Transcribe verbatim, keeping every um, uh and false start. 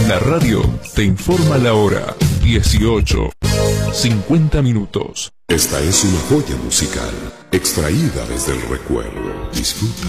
La radio te informa la hora. dieciocho, cincuenta minutos. Esta es una joya musical, extraída desde el recuerdo. Disfruta.